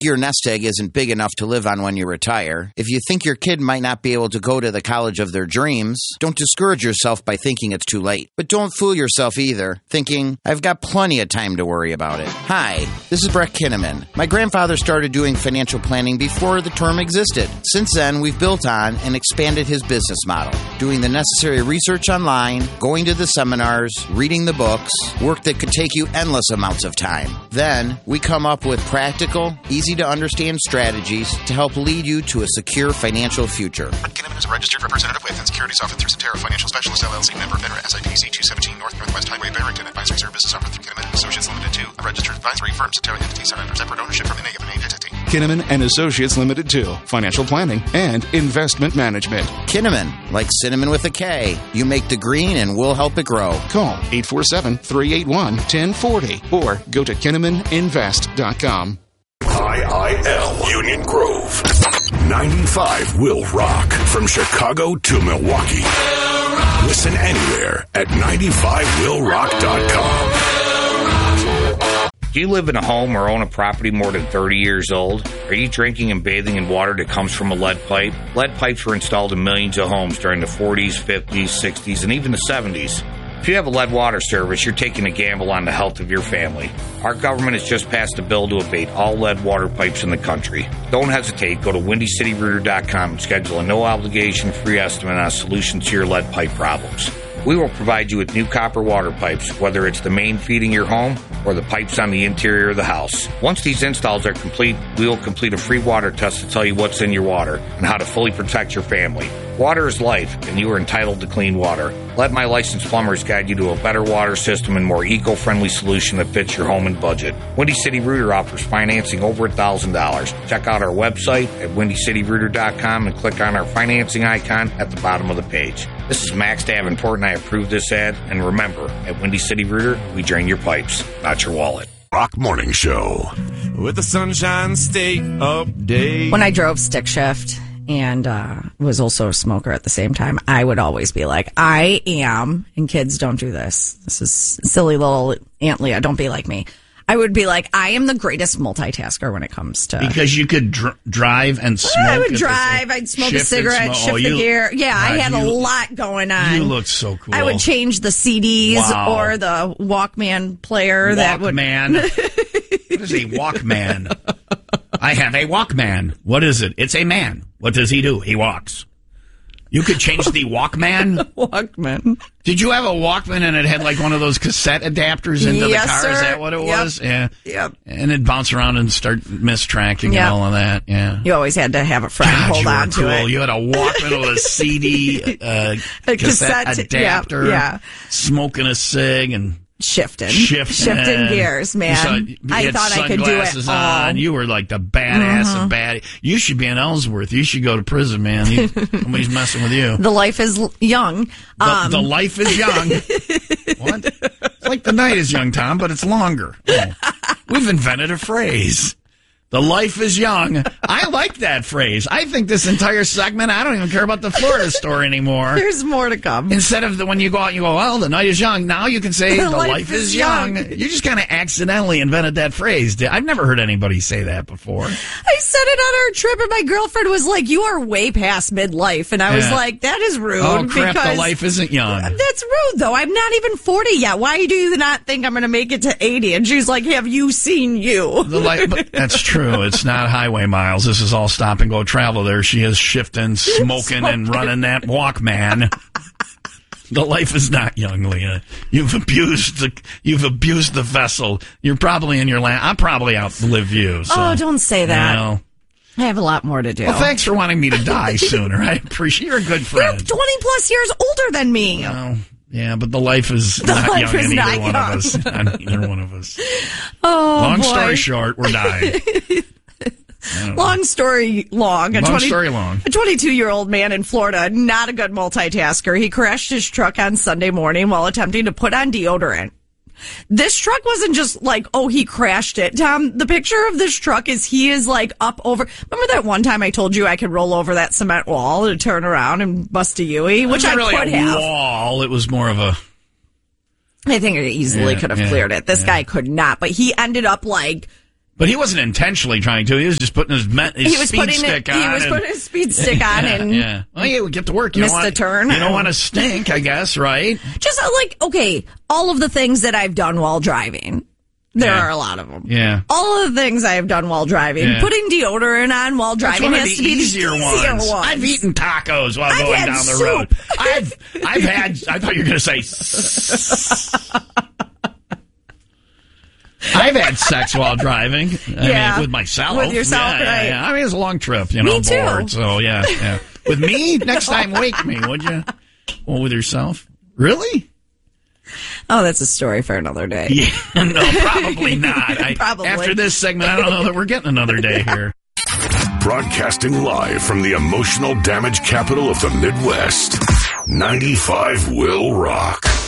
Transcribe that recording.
Your nest egg isn't big enough to live on when you retire. If you think your kid might not be able to go to the college of their dreams, don't discourage yourself by thinking it's too late. But don't fool yourself either, thinking, I've got plenty of time to worry about it. Hi, this is Brett Kinnaman. My grandfather started doing financial planning before the term existed. Since then, we've built on and expanded his business model, doing the necessary research online, going to the seminars, reading the books, work that could take you endless amounts of time. Then, we come up with practical, easy-to-understand strategies to help lead you to a secure financial future. Brett Kinnaman is a registered representative with and securities offered through Cetera Financial Specialists, LLC, member FINRA, SIPC 217 Northwest Highway, Barrington. Advisory services offered through Kinnaman & Associates Limited 2, a registered advisory firm. Cetera entities are under separate ownership from any of an entity. Kinnaman & Associates Limited 2, financial planning and investment management. Kinnaman, like cinnamon with a K. You make the green and we'll help it grow. Call 847-381-1040 or go to KinnamanInvest.com. IIL Union Grove. 95 will rock from Chicago to Milwaukee. Listen anywhere at 95willrock.com. Do you live in a home or own a property more than 30 years old? Are you drinking and bathing in water that comes from a lead pipe? Lead pipes were installed in millions of homes during the 40s, 50s, 60s, and even the 70s. If you have a lead water service, you're taking a gamble on the health of your family. Our government has just passed a bill to abate all lead water pipes in the country. Don't hesitate. Go to WindyCityRooter.com and schedule a no-obligation free estimate on a solution to your lead pipe problems. We will provide you with new copper water pipes, whether it's the main feeding your home or the pipes on the interior of the house. Once these installs are complete, we will complete a free water test to tell you what's in your water and how to fully protect your family. Water is life, and you are entitled to clean water. Let my licensed plumbers guide you to a better water system and more eco-friendly solution that fits your home and budget. Windy City Rooter offers financing over $1,000. Check out our website at WindyCityRooter.com and click on our financing icon at the bottom of the page. This is Max Davenport, and I approve this ad. And remember, at Windy City Rooter, we drain your pipes, not your wallet. Rock Morning Show. With the Sunshine State update. When I drove stick shift and was also a smoker at the same time, I would always be like, I am, and kids don't do this. This is silly little Aunt Leah, don't be like me. I would be like, I am the greatest multitasker when it comes to... Because you could drive and smoke. I would drive, I'd smoke a cigarette, shift the gear. Yeah, God, I had a lot going on. You look so cool. I would change the CDs or the Walkman player. Walkman? What is a Walkman? I have a Walkman. What is it? It's a man. What does he do? He walks. You could change the Walkman? Walkman. Did you have a Walkman and it had like one of those cassette adapters into the car? Sir. Is that what it was? Yeah. Yep. And it'd bounce around and start mistracking and all of that. Yeah. You always had to have a friend hold on to it. You had a Walkman with a CD a cassette adapter. Yeah. Smoking a cig and... Shifting gears, man. I thought I could do it all. On. You were like the badass of bad. You should be in Ellsworth. You should go to prison, man. Somebody's messing with you. The life is young. The life is young. What? It's like the night is young, Tom, but it's longer. Oh. We've invented a phrase. The life is young. I like that phrase. I think this entire segment, I don't even care about the Florida story anymore. There's more to come. Instead of when you go out and you go, well, the night is young. Now you can say the life is young. You just kind of accidentally invented that phrase. I've never heard anybody say that before. I said it on our trip, and my girlfriend was like, you are way past midlife. And I was like, that is rude. Oh, crap, the life isn't young. That's rude, though. I'm not even 40 yet. Why do you not think I'm going to make it to 80? And she's like, have you seen you? That's true. It's not highway miles. This is all stop and go travel. There she is, shifting, smoking, and running that Walkman. The life is not young, Leah. You've abused the vessel. You're probably in your land. I'll probably outlive you. So, oh, don't say that. You know. I have a lot more to do. Well, thanks for wanting me to die sooner. I appreciate. You're a good friend. You're 20 plus years older than me. Well, yeah, but the life is not young in either one of us. Not either one of us. Oh, Long story short, we're dying. Long story long. A 22-year-old man in Florida, not a good multitasker. He crashed his truck on Sunday morning while attempting to put on deodorant. This truck wasn't just like, oh, he crashed it. Tom, the picture of this truck is he is like up over. Remember that one time I told you I could roll over that cement wall and turn around and bust a Yui? Which I really could have. Wall. It was more of a. I think it easily could have cleared it. This guy could not, but he ended up like But he wasn't intentionally trying to. He was just putting his speed stick on. He was putting his speed stick on and yeah. Well, you would get to work. You missed the turn. You don't want to stink, I guess, right? Just okay, all of the things that I've done while driving. There are a lot of them. Yeah. All of the things I've done while driving. Yeah. Putting deodorant on while driving has to be the easier ones. I've eaten tacos while going down the road. I've had, I thought you were going to say, I've had sex while driving. I mean, with myself. With yourself, right. Yeah. I mean, it was a long trip, me too. bored. So, yeah. With me? Next time, wake me, would you? Well, with yourself? Really? Oh, that's a story for another day. Yeah, no, probably not. Probably. After this segment, I don't know that we're getting another day here. Broadcasting live from the emotional damage capital of the Midwest, 95 Will Rock.